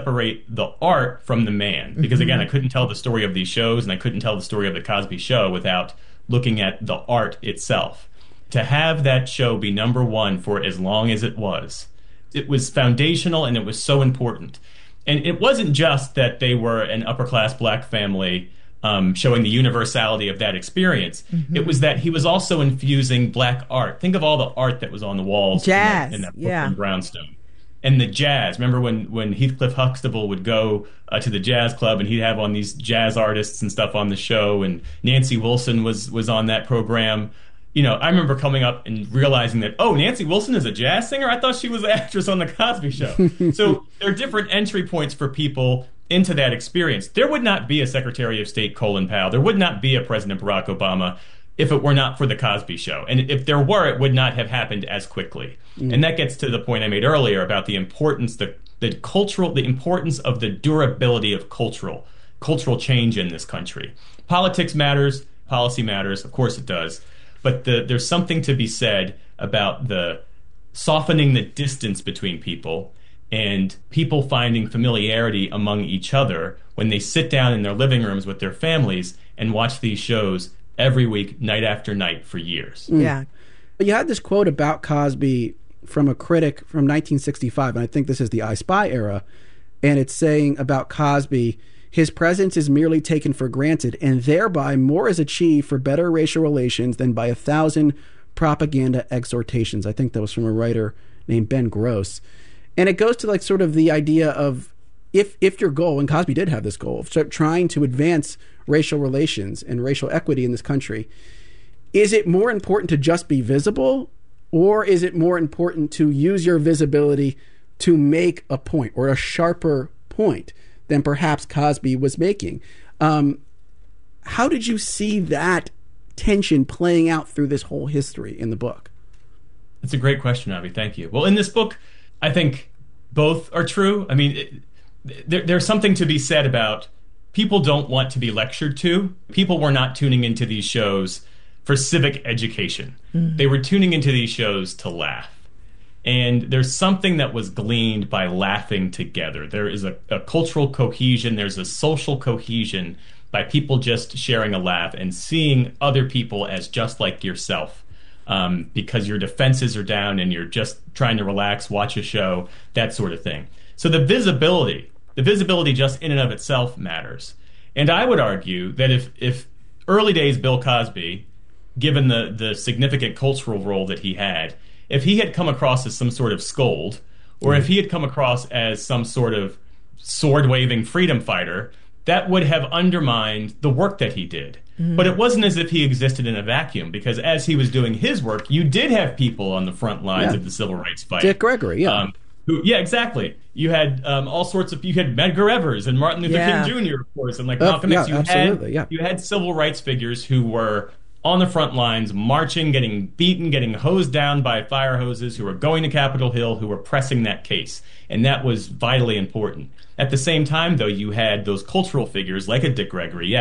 separate the art from the man. Because again, I couldn't tell the story of these shows and I couldn't tell the story of The Cosby Show without looking at the art itself. To have that show be number one for as long as it was foundational and it was so important. And it wasn't just that they were an upper-class black family showing the universality of that experience. It was that he was also infusing black art. Think of all the art that was on the walls jazz. in that Brooklyn brownstone. And the jazz. Remember when Heathcliff Huxtable would go to the jazz club and he'd have on these jazz artists and stuff on the show, and Nancy Wilson was on that program. You know, I remember coming up and realizing that, oh, Nancy Wilson is a jazz singer? I thought she was the actress on The Cosby Show. So there are different entry points for people into that experience. There would not be a Secretary of State Colin Powell. There would not be a President Barack Obama if it were not for The Cosby Show. And if there were, it would not have happened as quickly. And that gets to the point I made earlier about the importance, the importance of the durability of cultural change in this country. Politics matters, policy matters, of course it does. But there's something to be said about the softening the distance between people and people finding familiarity among each other when they sit down in their living rooms with their families and watch these shows every week, night after night, for years. Yeah. You had this quote about Cosby from a critic from 1965, and I think this is the I Spy era, and it's saying about Cosby, his presence is merely taken for granted, and thereby more is achieved for better racial relations than by 1,000 propaganda exhortations. I think that was from a writer named Ben Gross. And it goes to like sort of the idea of if your goal, and Cosby did have this goal, of trying to advance racial relations and racial equity in this country, is it more important to just be visible, or is it more important to use your visibility to make a point or a sharper point than perhaps Cosby was making? How did you see that tension playing out through this whole history in the book? That's a great question, Avi. Thank you. Well, in this book, I think both are true. I mean, there's something to be said about people don't want to be lectured to. People were not tuning into these shows for civic education. They were tuning into these shows to laugh. And there's something that was gleaned by laughing together. There is a cultural cohesion. There's a social cohesion by people just sharing a laugh and seeing other people as just like yourself. Because your defenses are down and you're just trying to relax, watch a show, that sort of thing. So the visibility just in and of itself matters. And I would argue that if early days Bill Cosby, given the significant cultural role that he had, if he had come across as some sort of scold, or if he had come across as some sort of sword-waving freedom fighter, that would have undermined the work that he did. But it wasn't as if he existed in a vacuum, because as he was doing his work, you did have people on the front lines of the civil rights fight. Dick Gregory, exactly. You had all sorts of, you had Medgar Evers and Martin Luther King Jr., of course, and like Malcolm X. You had civil rights figures who were on the front lines, marching, getting beaten, getting hosed down by fire hoses, who were going to Capitol Hill, who were pressing that case. And that was vitally important. At the same time, though, you had those cultural figures like a Dick Gregory,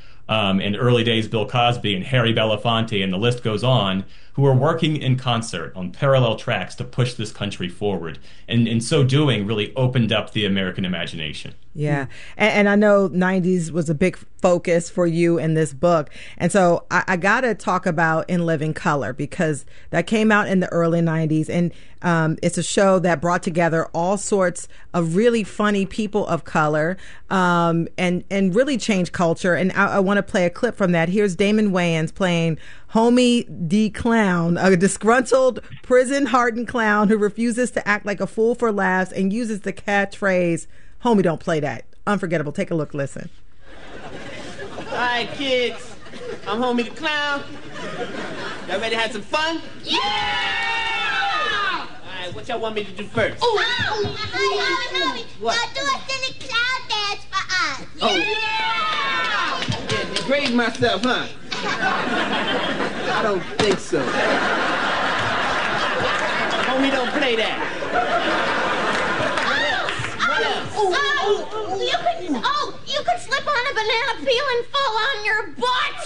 and early days Bill Cosby and Harry Belafonte, and the list goes on, who are working in concert on parallel tracks to push this country forward. And in so doing, really opened up the American imagination. Yeah. And I know 90s was a big focus for you in this book. And so I got to talk about In Living Color, because that came out in the early 90s. And it's a show that brought together all sorts of really funny people of color and really changed culture. And I want to play a clip from that. Here's Damon Wayans playing Homie D. Clown, a disgruntled, prison-hardened clown who refuses to act like a fool for laughs and uses the catchphrase, "Homie, don't play that." Unforgettable. Take a look. Listen. All right, kids. I'm Homie the Clown. Y'all ready to have some fun? Yeah! All right, what y'all want me to do first? Homie, What? do a silly clown dance for us. Oh. Yeah! Yeah, degrade myself, huh? I don't think so. Homie, don't play that. You could slip on a banana peel and fall on your butt.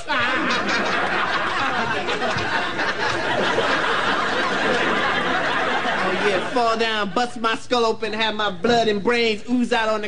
Oh yeah, fall down, bust my skull open, have my blood and brains ooze out on the